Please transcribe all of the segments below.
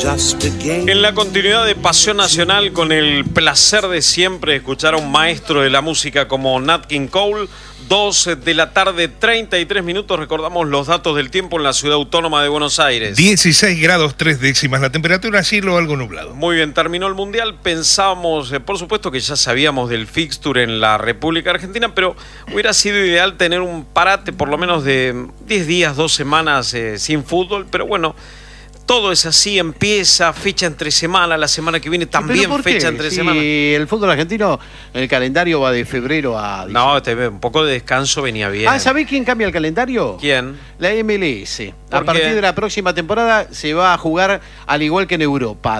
En la continuidad de Pasión Nacional, con el placer de siempre escuchar a un maestro de la música como Nat King Cole, 2 de la tarde, 33 minutos. Recordamos los datos del tiempo en la ciudad autónoma de Buenos Aires. 16 grados 3 décimas la temperatura, cielo algo nublado. Muy bien, terminó el Mundial. Pensábamos, por supuesto que ya sabíamos del fixture en la República Argentina, pero hubiera sido ideal tener un parate por lo menos de 10 días, 2 semanas sin fútbol, pero bueno, todo es así, empieza fecha entre semana, la semana que viene también fecha entre semana. Y el fútbol argentino, el calendario va de febrero a diciembre. No, un poco de descanso venía bien. Ah, ¿sabés quién cambia el calendario? ¿Quién? La MLS. A ¿Por partir qué? de la próxima temporada se va a jugar al igual que en Europa,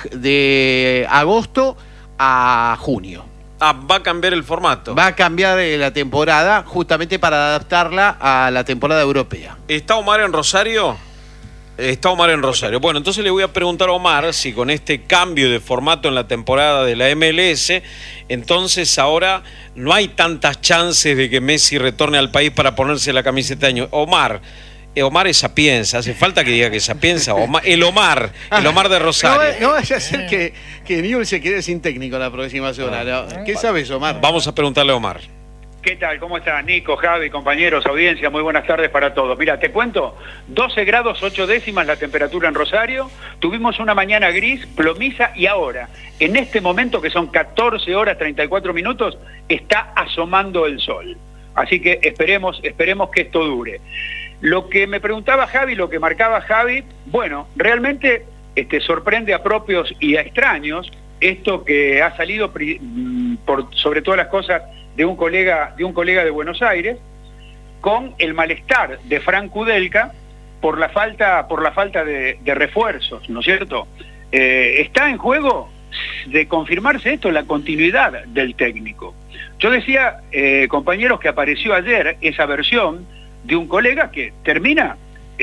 de agosto a junio. Ah, va a cambiar el formato. Va a cambiar la temporada justamente para adaptarla a la temporada europea. ¿Está Omar en Rosario? Está Omar en Rosario. Bueno, entonces le voy a preguntar a Omar si con este cambio de formato en la temporada de la MLS, entonces ahora no hay tantas chances de que Messi retorne al país para ponerse la camiseta de año. Omar es Sapienza, hace falta que diga que es Sapienza. El Omar de Rosario. No vaya a ser que Newell's se quede sin técnico la próxima semana. ¿No? ¿Qué sabes, Omar? Vamos a preguntarle a Omar. ¿Qué tal? ¿Cómo estás, Nico, Javi, compañeros, audiencia? Muy buenas tardes para todos. Mira, te cuento, 12 grados 8 décimas la temperatura en Rosario, tuvimos una mañana gris, plomiza, y ahora, en este momento que son 14 horas 34 minutos, está asomando el sol. Así que esperemos que esto dure. Lo que me preguntaba Javi, lo que marcaba Javi, bueno, realmente sorprende a propios y a extraños esto que ha salido por sobre todas las cosas de un colega de Buenos Aires, con el malestar de Frank Kudelka por la falta de refuerzos, ¿no es cierto? Está en juego, de confirmarse esto, la continuidad del técnico. Yo decía, compañeros, que apareció ayer esa versión de un colega que termina,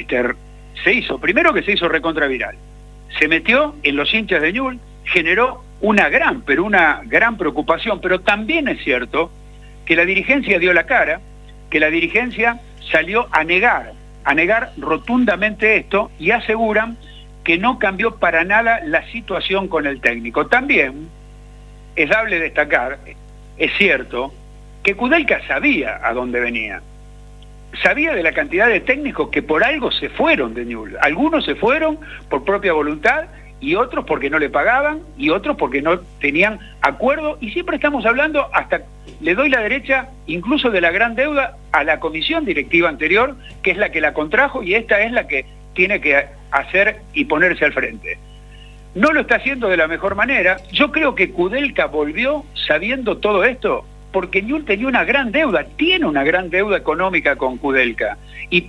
se hizo recontraviral, se metió en los hinchas de Newell's, generó una gran preocupación, pero también es cierto que la dirigencia dio la cara, que la dirigencia salió a negar rotundamente esto, y aseguran que no cambió para nada la situación con el técnico. También es dable destacar, es cierto, que Kudelka sabía a dónde venía. Sabía de la cantidad de técnicos que por algo se fueron de Newell's. Algunos se fueron por propia voluntad, y otros porque no le pagaban, y otros porque no tenían acuerdo, y siempre estamos hablando, hasta le doy la derecha, incluso de la gran deuda a la comisión directiva anterior, que es la que la contrajo, y esta es la que tiene que hacer y ponerse al frente. No lo está haciendo de la mejor manera. Yo creo que Kudelka volvió sabiendo todo esto, porque Newell's tenía una gran deuda, tiene una gran deuda económica con Kudelka, y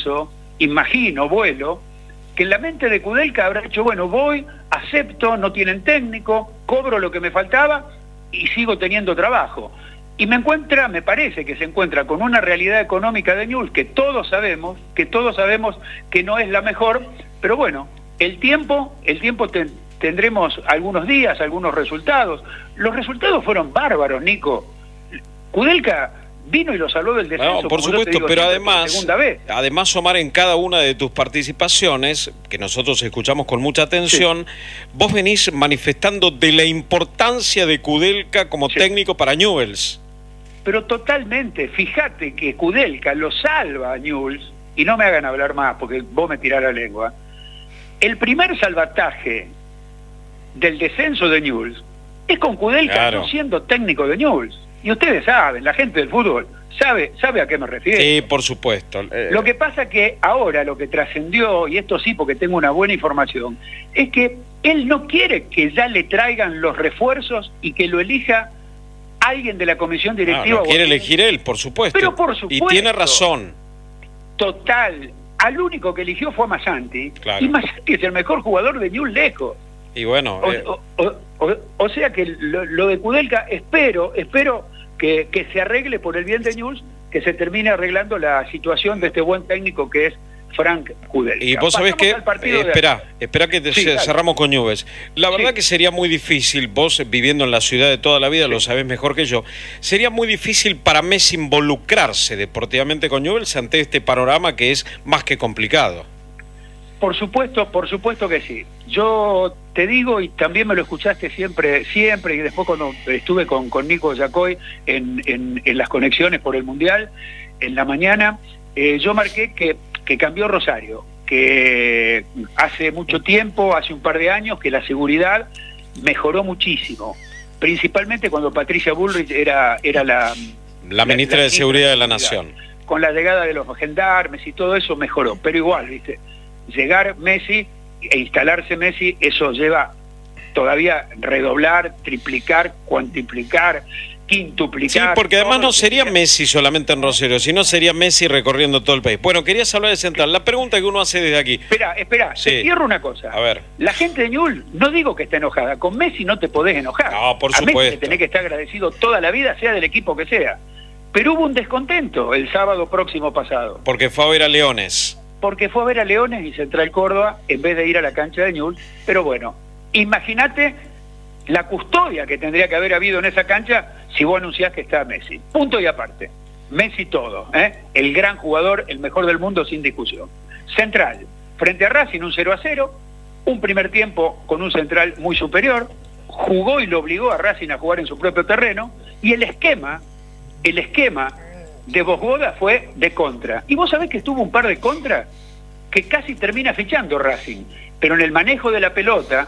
vuelo, que en la mente de Kudelka habrá dicho, bueno, voy, acepto, no tienen técnico, cobro lo que me faltaba y sigo teniendo trabajo. Y me parece que se encuentra con una realidad económica de Newell's que todos sabemos que no es la mejor, pero bueno, el tiempo tendremos algunos días, algunos resultados. Los resultados fueron bárbaros, Nico. Kudelka vino y lo salvó del descenso. No, por supuesto, pero además, Omar, en cada una de tus participaciones, que nosotros escuchamos con mucha atención, vos venís manifestando de la importancia de Kudelka como técnico para Newell's. Pero totalmente, fíjate que Kudelka lo salva a Newell's, y no me hagan hablar más porque vos me tirás la lengua. El primer salvataje del descenso de Newell's es con Kudelka no siendo técnico de Newell's. Y ustedes saben, la gente del fútbol sabe a qué me refiero. Sí, por supuesto. Lo que pasa que ahora lo que trascendió, y esto sí porque tengo una buena información, es que él no quiere que ya le traigan los refuerzos y que lo elija alguien de la comisión directiva. No quiere elegir él, por supuesto. Pero por supuesto. Y tiene razón. Total. Al único que eligió fue a Masanti. Claro. Y Masanti es el mejor jugador de Newell's lejos. Y bueno... O sea que lo de Kudelka, espero que se arregle por el bien de Newell's, que se termine arreglando la situación de este buen técnico que es Frank Kudelka. Y vos sabés que, espera que cerramos con Newell's. La verdad que sería muy difícil, vos viviendo en la ciudad de toda la vida, lo sabés mejor que yo, sería muy difícil para Messi involucrarse deportivamente con Newell's ante este panorama que es más que complicado. Por supuesto que sí. Yo te digo, y también me lo escuchaste siempre, y después cuando estuve con Nico Yacoy en las conexiones por el Mundial, en la mañana, yo marqué que cambió Rosario, que hace mucho tiempo, hace un par de años, que la seguridad mejoró muchísimo, principalmente cuando Patricia Bullrich era la ministra de Seguridad de la Nación. Con la llegada de los gendarmes y todo eso mejoró, pero igual, ¿viste? Llegar Messi e instalarse Messi, eso lleva todavía redoblar, triplicar, cuantiplicar, quintuplicar. Sí, porque además no sería Messi solamente en Rosario, sino sería Messi recorriendo todo el país. Bueno, querías hablar de Central. La pregunta que uno hace desde aquí. Espera, sí. Te cierro una cosa. A ver. La gente de Newell's, no digo que esté enojada, con Messi no te podés enojar. No, por a supuesto. Messi tenés que estar agradecido toda la vida, sea del equipo que sea. Pero hubo un descontento el sábado próximo pasado. Porque fue a ver a Leones. Porque fue a ver a Leones y Central Córdoba en vez de ir a la cancha de Newell's. Pero bueno, imagínate la custodia que tendría que haber habido en esa cancha si vos anunciás que está Messi. Punto y aparte. Messi todo, el gran jugador, el mejor del mundo sin discusión. Central, frente a Racing un 0-0, un primer tiempo con un Central muy superior, jugó y lo obligó a Racing a jugar en su propio terreno, y el esquema de Bosboda fue de contra. Y vos sabés que estuvo un par de contras que casi termina fichando Racing, pero en el manejo de la pelota,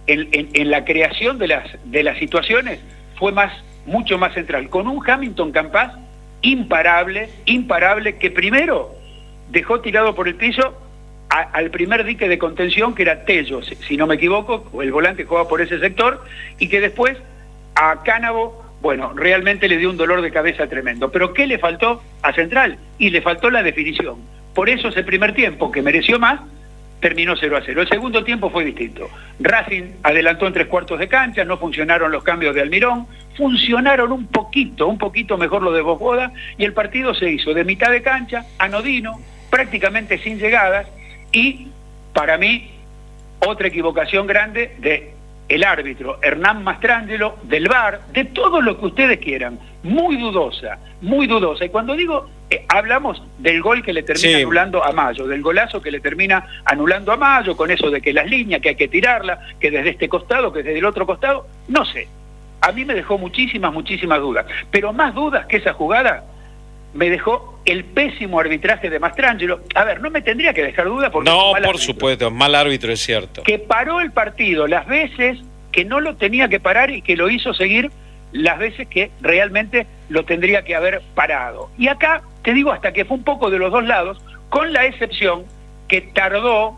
en la creación de las situaciones, fue mucho más central, con un Hamilton Campás imparable, que primero dejó tirado por el piso al primer dique de contención, que era Tello, si no me equivoco, el volante jugaba por ese sector, y que después a Cánavo, bueno, realmente le dio un dolor de cabeza tremendo. Pero ¿qué le faltó a Central? Y le faltó la definición. Por eso ese primer tiempo, que mereció más, terminó 0-0. El segundo tiempo fue distinto. Racing adelantó en 3/4 de cancha, no funcionaron los cambios de Almirón, funcionaron un poquito mejor lo de Bosboda, y el partido se hizo de mitad de cancha, anodino, prácticamente sin llegadas, y para mí, otra equivocación grande de el árbitro Hernán Mastrangelo, del VAR, de todo lo que ustedes quieran, muy dudosa, y cuando digo, hablamos del gol que le termina anulando a Mayo, del golazo que le termina anulando a Mayo, con eso de que las líneas, que hay que tirarla, que desde este costado, que desde el otro costado, no sé, a mí me dejó muchísimas dudas, pero más dudas que esa jugada me dejó el pésimo arbitraje de Mastrangelo. A ver, no me tendría que dejar duda porque... No, por supuesto, mal árbitro, es cierto. Que paró el partido las veces que no lo tenía que parar y que lo hizo seguir las veces que realmente lo tendría que haber parado. Y acá, te digo, hasta que fue un poco de los dos lados, con la excepción que tardó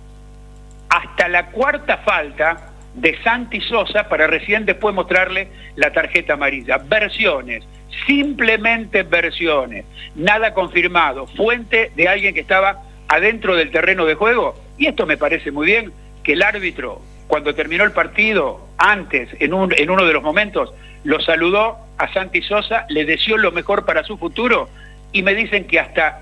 hasta la cuarta falta de Santi Sosa para recién después mostrarle la tarjeta amarilla. Versiones, simplemente versiones, nada confirmado, fuente de alguien que estaba adentro del terreno de juego. Y esto me parece muy bien, que el árbitro, cuando terminó el partido, antes, en uno de los momentos, lo saludó a Santi Sosa, le deseó lo mejor para su futuro, y me dicen que hasta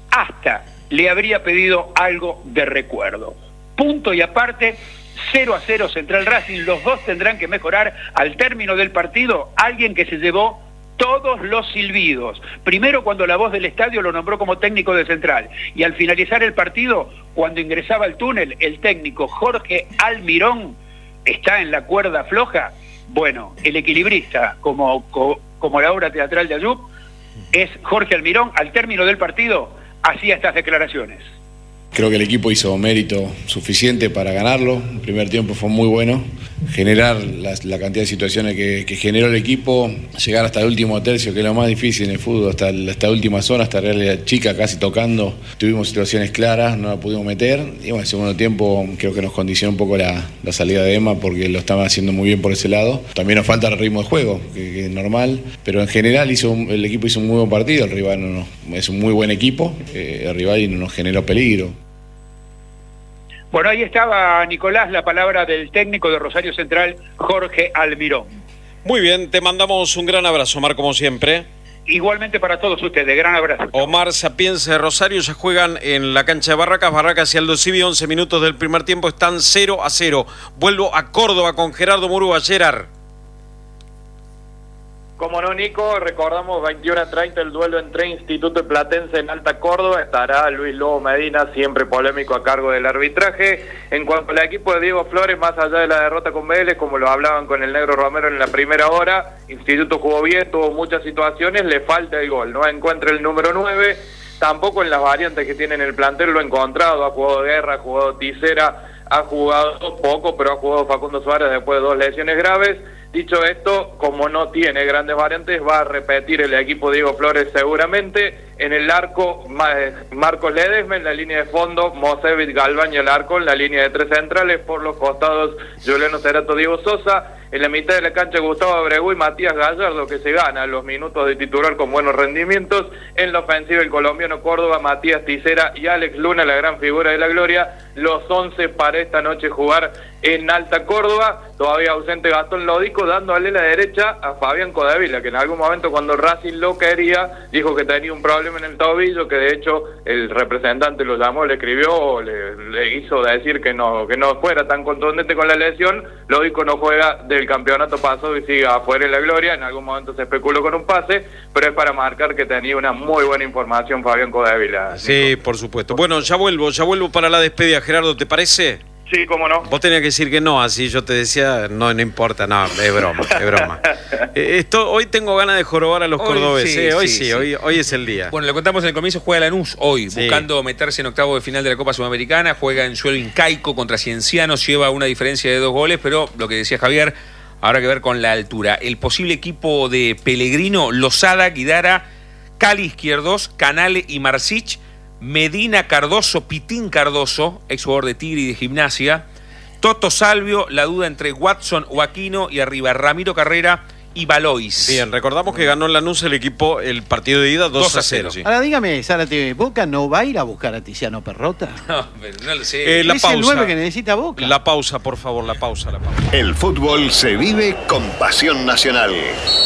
le habría pedido algo de recuerdo. Punto y aparte, 0-0 Central Racing, los dos tendrán que mejorar al término del partido. Alguien que se llevó todos los silbidos, primero cuando la voz del estadio lo nombró como técnico de Central, y al finalizar el partido, cuando ingresaba al túnel, el técnico Jorge Almirón está en la cuerda floja. Bueno, el equilibrista, como la obra teatral de Ayub, es Jorge Almirón. Al término del partido hacía estas declaraciones. Creo que el equipo hizo mérito suficiente para ganarlo. El primer tiempo fue muy bueno. Generar la cantidad de situaciones que generó el equipo, llegar hasta el último tercio, que es lo más difícil en el fútbol, hasta la última zona, hasta la chica casi tocando. Tuvimos situaciones claras, no la pudimos meter. Y bueno, el segundo tiempo creo que nos condicionó un poco la salida de Emma, porque lo estaba haciendo muy bien por ese lado. También nos falta el ritmo de juego, que es normal. Pero en general el equipo hizo un muy buen partido. El rival es un muy buen equipo. El rival no nos generó peligro. Bueno, ahí estaba, Nicolás, la palabra del técnico de Rosario Central, Jorge Almirón. Muy bien, te mandamos un gran abrazo, Omar, como siempre. Igualmente para todos ustedes, gran abrazo. Omar Sapienza de Rosario, ya juegan en la cancha de Barracas y Aldo Civi, 11 minutos del primer tiempo, están 0-0. Vuelvo a Córdoba con Gerardo Murúa. Gerard. Como no, Nico, recordamos 21:30 el duelo entre Instituto y Platense en Alta Córdoba. Estará Luis Lobo Medina, siempre polémico a cargo del arbitraje. En cuanto al equipo de Diego Flores, más allá de la derrota con Vélez, como lo hablaban con el Negro Romero en la primera hora, Instituto jugó bien, tuvo muchas situaciones, le falta el gol, no encuentra el número 9, tampoco en las variantes que tiene en el plantel lo ha encontrado, ha jugado Guerra, ha jugado Tisera, ha jugado poco, pero ha jugado Facundo Suárez después de 2 lesiones graves. Dicho esto, como no tiene grandes variantes, va a repetir el equipo Diego Flores seguramente. En el arco, Marcos Ledesma, en la línea de fondo, Mosevich, Galván y el arco, en la línea de 3 centrales, por los costados, Juliano Cerato, Diego Sosa. En la mitad de la cancha, Gustavo Abregu y Matías Gallardo, que se gana los minutos de titular con buenos rendimientos. En la ofensiva, el colombiano Córdoba, Matías Tisera y Alex Luna, la gran figura de la gloria. Los 11 para esta noche jugar en Alta Córdoba. Todavía ausente Gastón Lodico, dándole la derecha a Fabián Codevila, que en algún momento cuando Racing lo quería, dijo que tenía un problema en el tobillo, que de hecho el representante lo llamó, le escribió, le hizo decir que no fuera tan contundente con la lesión. Lodico no juega del campeonato pasado y sigue afuera en la gloria. En algún momento se especuló con un pase, pero es para marcar que tenía una muy buena información Fabián Codevila. Sí, Nico. por supuesto. Bueno, ya vuelvo para la despedida, Gerardo, ¿te parece? Sí, cómo no. Vos tenías que decir que no, así yo te decía, no importa, no, es broma, es broma. Hoy tengo ganas de jorobar a los cordobeses, hoy es el día. Bueno, lo contamos en el comienzo, juega Lanús hoy, Sí. buscando meterse en octavo de final de la Copa Sudamericana, juega en suelo incaico contra Ciencianos, lleva una diferencia de 2 goles, pero lo que decía Javier, habrá que ver con la altura. El posible equipo de Pellegrino, Lozada, Guidara, Cali Izquierdos, Canale y Marcich, Medina Cardoso, Pitín Cardoso, ex jugador de Tigre y de Gimnasia, Toto Salvio, la duda entre Watson o Aquino, y arriba Ramiro Carrera y Valois. Bien, recordamos que ganó en Lanús el partido de ida 2-0. Sí. Ahora dígame, Zárate, ¿Boca no va a ir a buscar a Tiziano Perrota? No, pero no lo sé. La Es pausa. el 9 que necesita Boca. La pausa, por favor, la pausa. El fútbol se vive con pasión nacional.